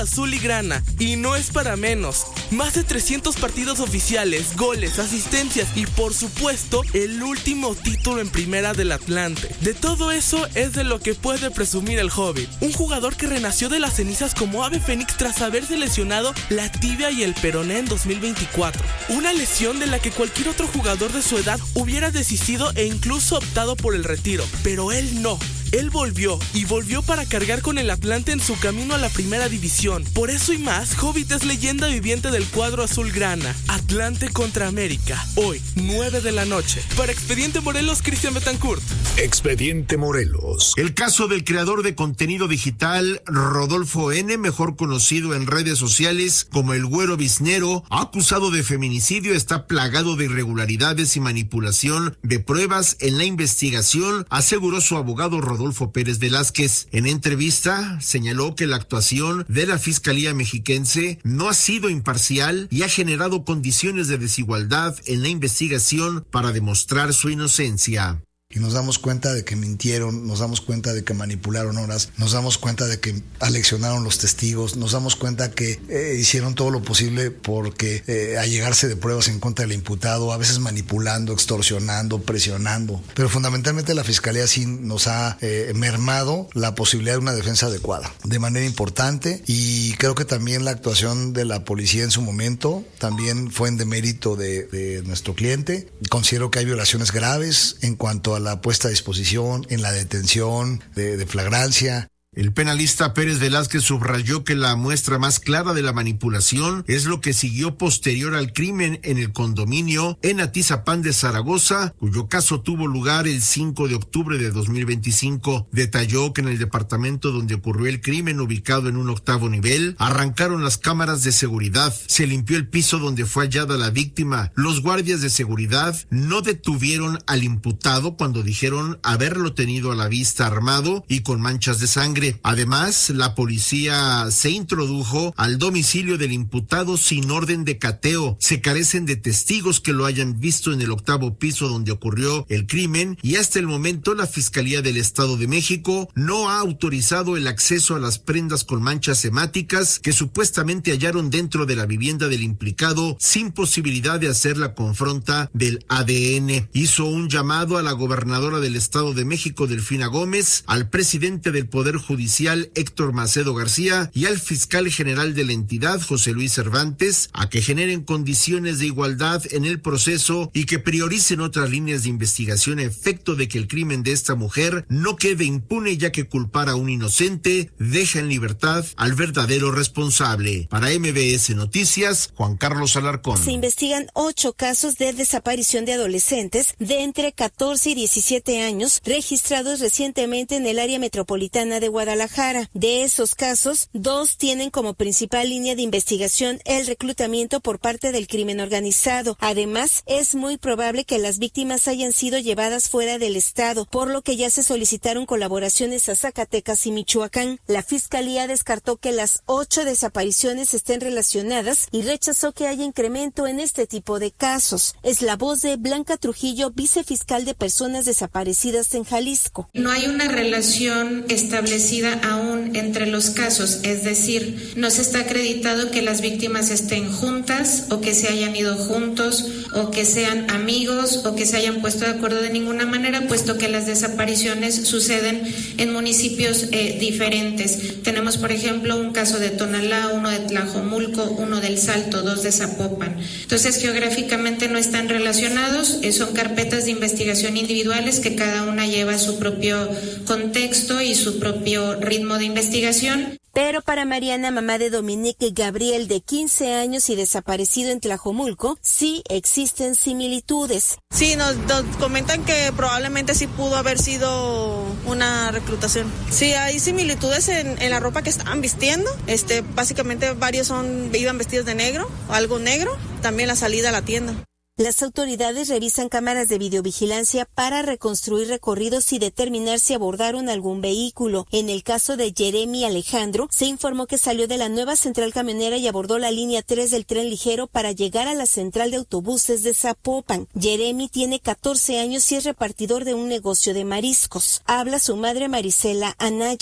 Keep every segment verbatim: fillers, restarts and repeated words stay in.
azul y grana, y no es para menos. Más de trescientos partidos oficiales, goles, asistencias y por supuesto el último título en primera del Atlante. De todo eso es de lo que puede presumir el Hobbit, un jugador que renació de las cenizas como ave fénix tras haberse lesionado la tibia y el peroné en dos mil veinticuatro. Una lesión de la que cualquier otro jugador de su edad hubiera desistido e incluso optado por el retiro, pero él no. Él volvió, y volvió para cargar con el Atlante en su camino a la primera división. Por eso y más, Hobbit es leyenda viviente del cuadro azulgrana. Atlante contra América, hoy, nueve de la noche. Para Expediente Morelos, Cristian Betancourt. Expediente Morelos. El caso del creador de contenido digital, Rodolfo N., mejor conocido en redes sociales como el Güero Biznero, acusado de feminicidio, está plagado de irregularidades y manipulación de pruebas en la investigación, aseguró su abogado Rodolfo Rodolfo Pérez Velázquez. En entrevista señaló que la actuación de la Fiscalía Mexiquense no ha sido imparcial y ha generado condiciones de desigualdad en la investigación para demostrar su inocencia. Y nos damos cuenta de que mintieron, nos damos cuenta de que manipularon horas, nos damos cuenta de que aleccionaron los testigos, nos damos cuenta que eh, hicieron todo lo posible porque eh, allegarse de pruebas en contra del imputado, a veces manipulando, extorsionando, presionando. Pero fundamentalmente la Fiscalía sí nos ha eh, mermado la posibilidad de una defensa adecuada, de manera importante, y creo que también la actuación de la policía en su momento también fue en demérito de, de nuestro cliente. Considero que hay violaciones graves en cuanto a la puesta a disposición, en la detención de, de flagrancia. El penalista Pérez Velázquez subrayó que la muestra más clara de la manipulación es lo que siguió posterior al crimen en el condominio en Atizapán de Zaragoza, cuyo caso tuvo lugar el cinco de octubre de dos mil veinticinco. Detalló que en el departamento donde ocurrió el crimen, ubicado en un octavo nivel, arrancaron las cámaras de seguridad, se limpió el piso donde fue hallada la víctima. Los guardias de seguridad no detuvieron al imputado cuando dijeron haberlo tenido a la vista armado y con manchas de sangre. Además, la policía se introdujo al domicilio del imputado sin orden de cateo. Se carecen de testigos que lo hayan visto en el octavo piso donde ocurrió el crimen, y hasta el momento la Fiscalía del Estado de México no ha autorizado el acceso a las prendas con manchas hemáticas que supuestamente hallaron dentro de la vivienda del implicado, sin posibilidad de hacer la confronta del A D N. Hizo un llamado a la gobernadora del Estado de México, Delfina Gómez, al presidente del Poder Judicial Judicial Héctor Macedo García y al fiscal general de la entidad, José Luis Cervantes, a que generen condiciones de igualdad en el proceso y que prioricen otras líneas de investigación a efecto de que el crimen de esta mujer no quede impune, ya que culpar a un inocente deja en libertad al verdadero responsable. Para M B S Noticias, Juan Carlos Alarcón. Se investigan ocho casos de desaparición de adolescentes de entre catorce y diecisiete años registrados recientemente en el área metropolitana de Guadalajara. De esos casos, dos tienen como principal línea de investigación el reclutamiento por parte del crimen organizado. Además, es muy probable que las víctimas hayan sido llevadas fuera del estado, por lo que ya se solicitaron colaboraciones a Zacatecas y Michoacán. La Fiscalía descartó que las ocho desapariciones estén relacionadas y rechazó que haya incremento en este tipo de casos. Es la voz de Blanca Trujillo, vicefiscal de personas desaparecidas en Jalisco. No hay una relación establecida aún entre los casos, es decir, no se está acreditado que las víctimas estén juntas o que se hayan ido juntos o que sean amigos o que se hayan puesto de acuerdo de ninguna manera, puesto que las desapariciones suceden en municipios eh, diferentes. Tenemos, por ejemplo, un caso de Tonalá, uno de Tlajomulco, uno del Salto, dos de Zapopan. Entonces, geográficamente no están relacionados, eh, son carpetas de investigación individuales que cada una lleva su propio contexto y su propio ritmo de investigación. Pero para Mariana, mamá de Dominique Gabriel, de quince años y desaparecido en Tlajomulco, sí existen similitudes. Sí, nos, nos comentan que probablemente sí pudo haber sido una reclutación. Sí, hay similitudes en, en la ropa que estaban vistiendo. Este, básicamente varios son iban vestidos de negro, o algo negro. También la salida a la tienda. Las autoridades revisan cámaras de videovigilancia para reconstruir recorridos y determinar si abordaron algún vehículo. En el caso de Jeremy Alejandro, se informó que salió de la nueva central camionera y abordó la línea tres del tren ligero para llegar a la central de autobuses de Zapopan. Jeremy tiene catorce años y es repartidor de un negocio de mariscos. Habla su madre Marisela Anaya.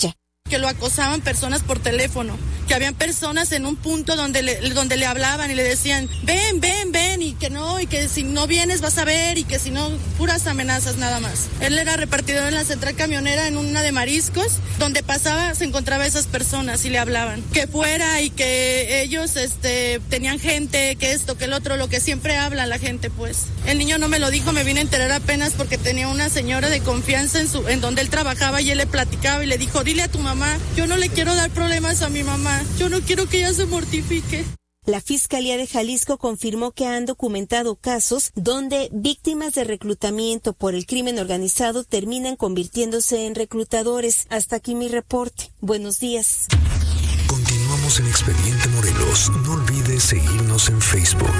que lo acosaban personas por teléfono, que habían personas en un punto donde le, donde le hablaban y le decían, ven, ven, ven, y que no, y que si no vienes vas a ver, y que si no, puras amenazas nada más. Él era repartidor en la central camionera en una de mariscos, donde pasaba, se encontraba a esas personas y le hablaban, que fuera y que ellos este, tenían gente, que esto, que el otro, lo que siempre habla la gente, pues. El niño no me lo dijo, me vine a enterar apenas porque tenía una señora de confianza en, su, en donde él trabajaba y él le platicaba y le dijo, dile a tu mamá, yo no le quiero dar problemas a mi mamá. Yo no quiero que ella se mortifique. La Fiscalía de Jalisco confirmó que han documentado casos donde víctimas de reclutamiento por el crimen organizado terminan convirtiéndose en reclutadores. Hasta aquí mi reporte. Buenos días. Continuamos en Expediente Morelos. No olvides seguirnos en Facebook.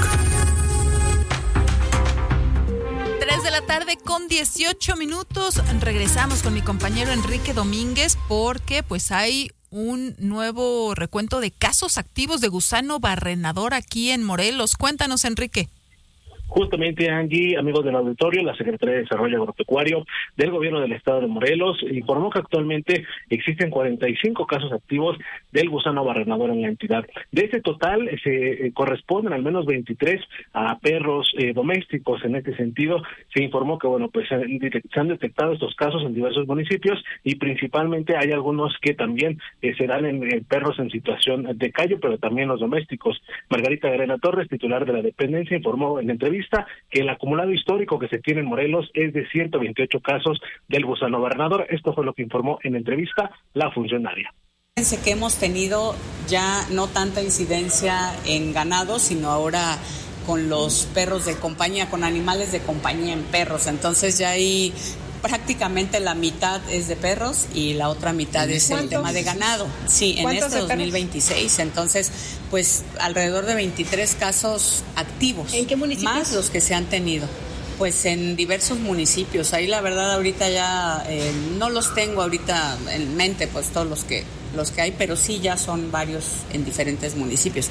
tres de la tarde con dieciocho minutos. Regresamos con mi compañero Enrique Domínguez porque pues hay un nuevo recuento de casos activos de gusano barrenador aquí en Morelos. Cuéntanos, Enrique. Justamente, Angie, amigos del auditorio, la Secretaría de Desarrollo Agropecuario del Gobierno del Estado de Morelos informó que actualmente existen cuarenta y cinco casos activos del gusano barrenador en la entidad. De este total, se eh, corresponden al menos veintitrés a perros eh, domésticos. En este sentido, se informó que, bueno, pues se han, se han detectado estos casos en diversos municipios y principalmente hay algunos que también eh, se dan en eh, perros en situación de calle, pero también los domésticos. Margarita Garena Torres, titular de la dependencia, informó en entrevista que el acumulado histórico que se tiene en Morelos es de ciento veintiocho casos del gusano barrenador. Esto fue lo que informó en entrevista la funcionaria. Fíjense que hemos tenido ya no tanta incidencia en ganado, sino ahora con los perros de compañía, con animales de compañía en perros. Entonces ya hay prácticamente la mitad es de perros y la otra mitad es el tema de ganado. Sí, en este dos mil veintiséis. Entonces, pues alrededor de veintitrés casos activos. ¿En qué municipios? Más los que se han tenido. Pues en diversos municipios. Ahí la verdad ahorita ya eh, no los tengo ahorita en mente, pues todos los que los que hay, pero sí ya son varios en diferentes municipios.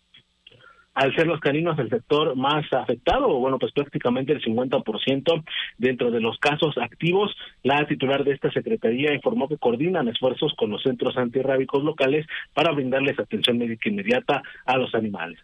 Al ser los caninos el sector más afectado, bueno, pues prácticamente el cincuenta por ciento dentro de los casos activos, la titular de esta secretaría informó que coordinan esfuerzos con los centros antirrábicos locales para brindarles atención médica inmediata a los animales.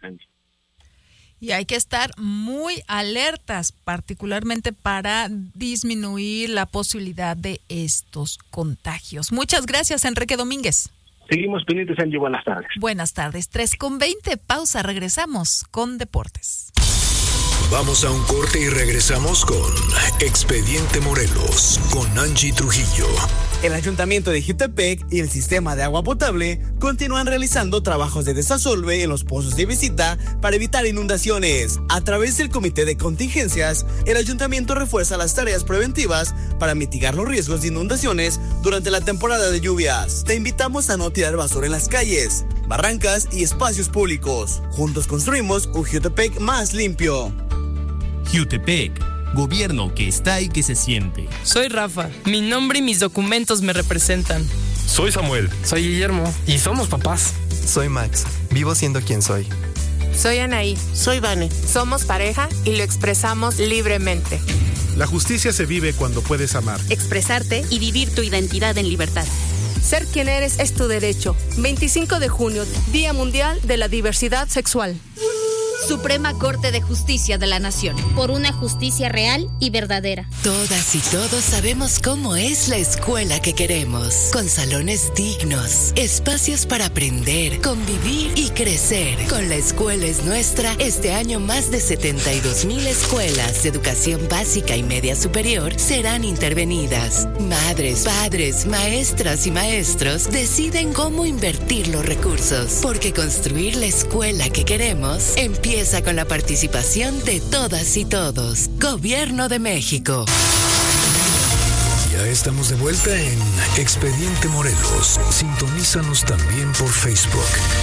Y hay que estar muy alertas, particularmente para disminuir la posibilidad de estos contagios. Muchas gracias, Enrique Domínguez. Seguimos pendientes, Angie. Buenas tardes. Buenas tardes. tres con veinte. Pausa. Regresamos con Deportes. Vamos a un corte y regresamos con Expediente Morelos con Angie Trujillo. El Ayuntamiento de Jiutepec y el Sistema de Agua Potable continúan realizando trabajos de desasolve en los pozos de visita para evitar inundaciones. A través del Comité de Contingencias, el Ayuntamiento refuerza las tareas preventivas para mitigar los riesgos de inundaciones durante la temporada de lluvias. Te invitamos a no tirar basura en las calles, barrancas y espacios públicos. Juntos construimos un Jiutepec más limpio. Jiutepec, gobierno que está y que se siente. Soy Rafa, mi nombre y mis documentos me representan. Soy Samuel. Soy Guillermo y somos papás. Soy Max, vivo siendo quien soy. Soy Anaí. Soy Vane. Somos pareja y lo expresamos libremente. La justicia se vive cuando puedes amar, expresarte y vivir tu identidad en libertad. Ser quien eres es tu derecho. veinticinco de junio, Día Mundial de la Diversidad Sexual. Suprema Corte de Justicia de la Nación. Por una justicia real y verdadera. Todas y todos sabemos cmo es la escuela que queremos. Con salones dignos, espacios para aprender, convivir y crecer. Con La Escuela es Nuestra, este año más de setenta y dos mil escuelas de educación básica y media superior serán intervenidas. Madres, padres, maestras y maestros deciden cómo invertir los recursos. Porque construir la escuela que queremos empieza Empieza con la participación de todas y todos. Gobierno de México. Ya estamos de vuelta en Expediente Morelos. Sintonízanos también por Facebook.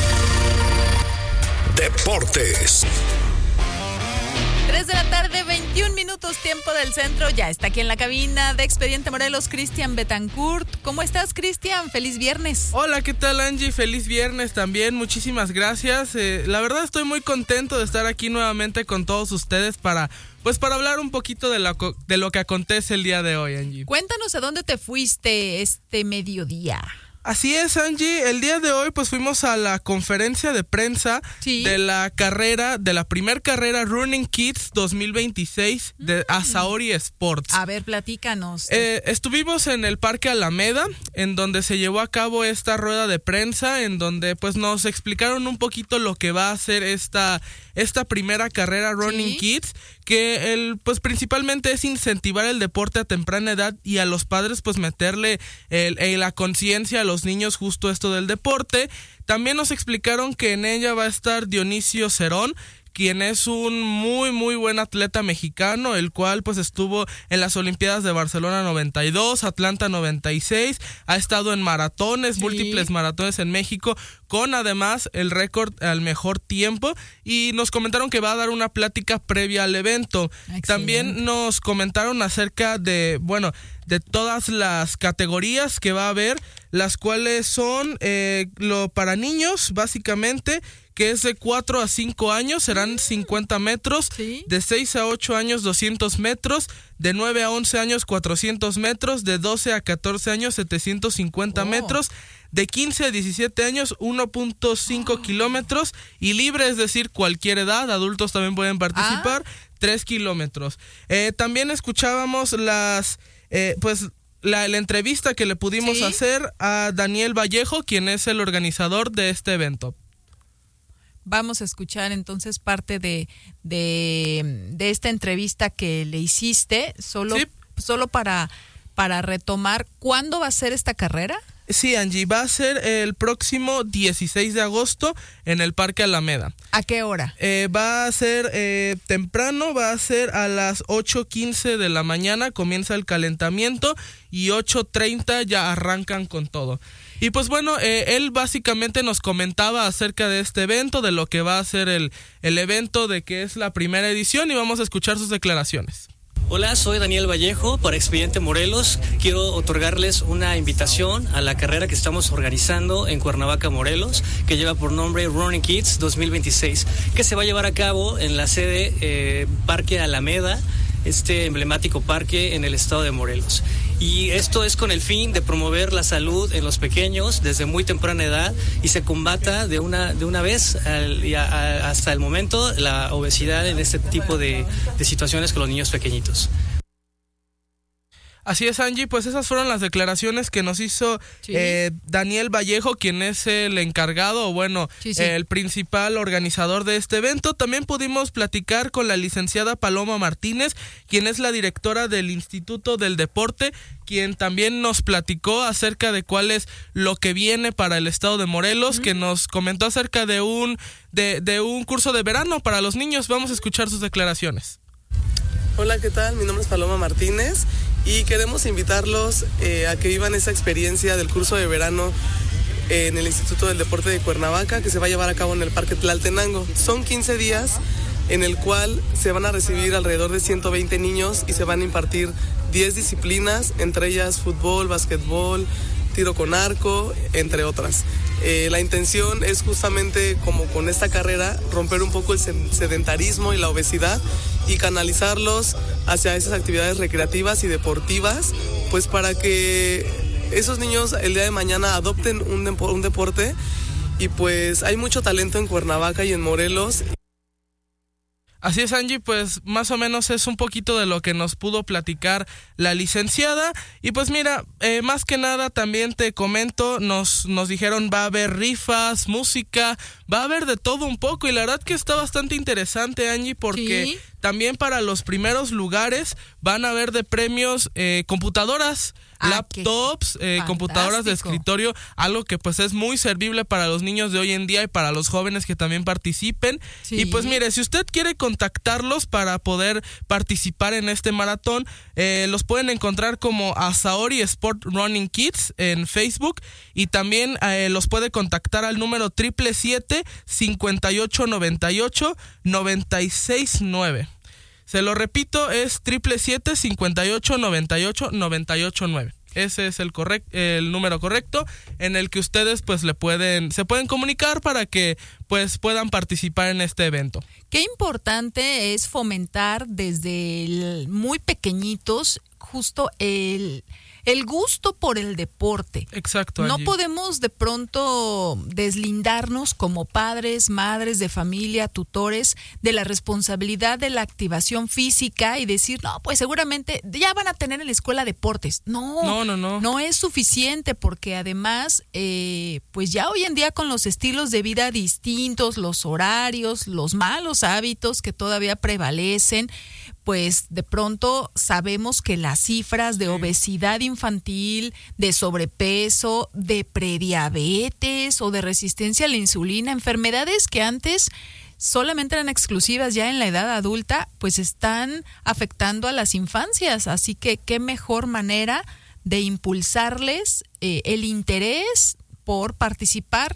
Deportes. tres de la tarde, veintiún minutos, tiempo del centro. Ya está aquí en la cabina de Expediente Morelos, Cristian Betancourt. ¿Cómo estás, Cristian? Feliz viernes. Hola, ¿qué tal, Angie? Feliz viernes también. Muchísimas gracias. Eh, la verdad estoy muy contento de estar aquí nuevamente con todos ustedes para, pues, para hablar un poquito de lo, de lo que acontece el día de hoy, Angie. Cuéntanos a dónde te fuiste este mediodía. Así es, Angie. El día de hoy pues fuimos a la conferencia de prensa sí. de la carrera, de la primer carrera Running Kids dos mil veintiséis de mm. Asaori Sports. A ver, platícanos. Eh, estuvimos en el Parque Alameda, en donde se llevó a cabo esta rueda de prensa, en donde pues nos explicaron un poquito lo que va a ser esta, esta primera carrera Running ¿Sí? Kids, que el pues principalmente es incentivar el deporte a temprana edad y a los padres pues meterle el, el, la conciencia a los niños justo esto del deporte. También nos explicaron que en ella va a estar Dionisio Cerón, quien es un muy muy buen atleta mexicano, el cual pues estuvo en las Olimpiadas de Barcelona noventa y dos, Atlanta noventa y seis, ha estado en maratones, sí. múltiples maratones en México, con además el récord al mejor tiempo, y nos comentaron que va a dar una plática previa al evento. Excelente. También nos comentaron acerca de, bueno, de todas las categorías que va a haber, las cuales son eh, lo para niños, básicamente, que es de cuatro a cinco años, serán cincuenta metros, ¿Sí? de seis a ocho años, doscientos metros, de nueve a once años, cuatrocientos metros, de doce a catorce años, setecientos cincuenta oh. metros, de quince a diecisiete años, uno punto cinco oh. kilómetros, y libre, es decir, cualquier edad, adultos también pueden participar, ah. tres kilómetros. Eh, también escuchábamos las, eh, pues, La, la entrevista que le pudimos ¿Sí? hacer a Daniel Vallejo, quien es el organizador de este evento. Vamos a escuchar entonces parte de, de, de esta entrevista que le hiciste, solo, ¿Sí? solo para, para retomar, ¿cuándo va a ser esta carrera? Sí, Angie, va a ser el próximo dieciséis de agosto en el Parque Alameda. ¿A qué hora? Eh, va a ser eh, temprano, va a ser a las ocho quince de la mañana, comienza el calentamiento, y ocho treinta ya arrancan con todo. Y pues bueno, eh, él básicamente nos comentaba acerca de este evento, de lo que va a ser el, el evento, de que es la primera edición, y vamos a escuchar sus declaraciones. Hola, soy Daniel Vallejo para Expediente Morelos. Quiero otorgarles una invitación a la carrera que estamos organizando en Cuernavaca, Morelos, que lleva por nombre Running Kids dos mil veintiséis, que se va a llevar a cabo en la sede eh, Parque Alameda, este emblemático parque en el estado de Morelos. Y esto es con el fin de promover la salud en los pequeños desde muy temprana edad y se combata de una de una vez al, y a, a, hasta el momento la obesidad en este tipo de, de situaciones con los niños pequeñitos. Así es, Angie, pues esas fueron las declaraciones que nos hizo sí. eh, Daniel Vallejo, quien es el encargado, o bueno, sí, sí. el principal organizador de este evento. También pudimos platicar con la licenciada Paloma Martínez, quien es la directora del Instituto del Deporte, quien también nos platicó acerca de cuál es lo que viene para el estado de Morelos, uh-huh. que nos comentó acerca de un, de, de un curso de verano para los niños. Vamos a escuchar sus declaraciones. Hola, ¿qué tal? Mi nombre es Paloma Martínez y queremos invitarlos eh, a que vivan esa experiencia del curso de verano en el Instituto del Deporte de Cuernavaca, que se va a llevar a cabo en el Parque Tlaltenango. Son quince días en el cual se van a recibir alrededor de ciento veinte niños y se van a impartir diez disciplinas, entre ellas fútbol, básquetbol, tiro con arco, entre otras. Eh, la intención es justamente, como con esta carrera, romper un poco el sedentarismo y la obesidad y canalizarlos hacia esas actividades recreativas y deportivas, pues para que esos niños el día de mañana adopten un, un deporte. Y pues hay mucho talento en Cuernavaca y en Morelos. Así es, Angie, pues más o menos es un poquito de lo que nos pudo platicar la licenciada. Y pues mira, eh, más que nada también te comento, nos, nos dijeron va a haber rifas, música, va a haber de todo un poco. Y la verdad que está bastante interesante, Angie, porque ¿Sí? también para los primeros lugares van a haber de premios eh, computadoras, ah, laptops, eh, computadoras de escritorio, algo que pues es muy servible para los niños de hoy en día y para los jóvenes que también participen. Sí. Y pues mire, si usted quiere contactarlos para poder participar en este maratón, eh, los pueden encontrar como Asaori Sport Running Kids en Facebook, y también eh, los puede contactar al número siete siete siete, cincuenta y ocho noventa y ocho, noventa y seis nueve. Se lo repito, es siete siete siete, cincuenta y ocho noventa y ocho, noventa y ocho nueve. Ese es el correct, el número correcto en el que ustedes pues le pueden se pueden comunicar para que pues puedan participar en este evento. Qué importante es fomentar desde el muy pequeñitos justo el el gusto por el deporte. Exacto, No Angie. podemos de pronto deslindarnos como padres, madres de familia, tutores, de la responsabilidad de la activación física y decir, no, pues seguramente ya van a tener en la escuela deportes. No, No, no, no. no es suficiente porque además, eh, pues ya hoy en día con los estilos de vida distintos, los horarios, los malos hábitos que todavía prevalecen, pues de pronto sabemos que las cifras de obesidad infantil, de sobrepeso, de prediabetes o de resistencia a la insulina, enfermedades que antes solamente eran exclusivas ya en la edad adulta, pues están afectando a las infancias. Así que qué mejor manera de impulsarles eh, el interés por participar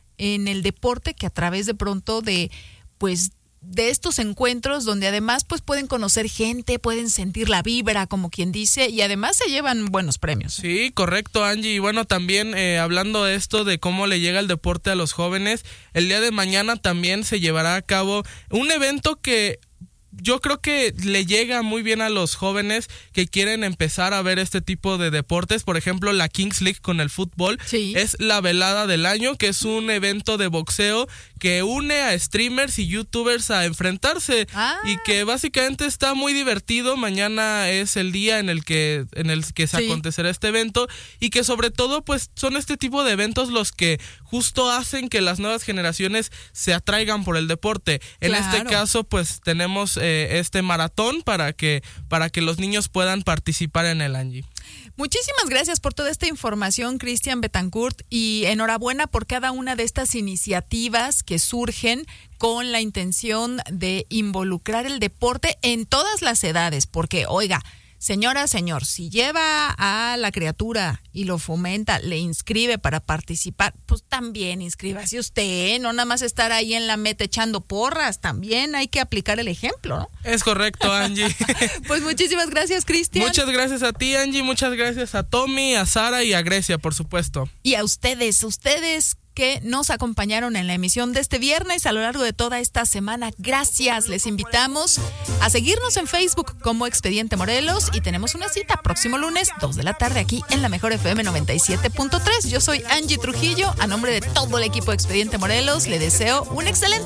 en el deporte que a través de pronto de, pues, de estos encuentros donde además pues pueden conocer gente, pueden sentir la vibra, como quien dice, y además se llevan buenos premios. Sí, correcto, Angie. Y bueno, también eh, hablando de esto, de cómo le llega el deporte a los jóvenes, el día de mañana también se llevará a cabo un evento que yo creo que le llega muy bien a los jóvenes que quieren empezar a ver este tipo de deportes. Por ejemplo, la Kings League con el fútbol. Sí. Es la velada del año, que es un evento de boxeo que une a streamers y youtubers a enfrentarse. Ah. Y que básicamente está muy divertido. Mañana es el día en el que en el que se Sí. acontecerá este evento, y que sobre todo pues son este tipo de eventos los que justo hacen que las nuevas generaciones se atraigan por el deporte. En Claro. este caso pues tenemos eh, este maratón para que para que los niños puedan participar en el, Angie. Muchísimas gracias por toda esta información, Cristian Betancourt, y enhorabuena por cada una de estas iniciativas que surgen con la intención de involucrar el deporte en todas las edades, porque, oiga, señora, señor, si lleva a la criatura y lo fomenta, le inscribe para participar, pues también inscríbase usted, ¿eh? No nada más estar ahí en la meta echando porras, también hay que aplicar el ejemplo, ¿no? Es correcto, Angie. Pues muchísimas gracias, Cristian. Muchas gracias a ti, Angie, muchas gracias a Tommy, a Sara y a Grecia, por supuesto. Y a ustedes, ustedes que nos acompañaron en la emisión de este viernes a lo largo de toda esta semana. Gracias, les invitamos a seguirnos en Facebook como Expediente Morelos y tenemos una cita próximo lunes, dos de la tarde aquí en la Mejor F M noventa y siete punto tres. Yo soy Angie Trujillo, a nombre de todo el equipo de Expediente Morelos, le deseo un excelente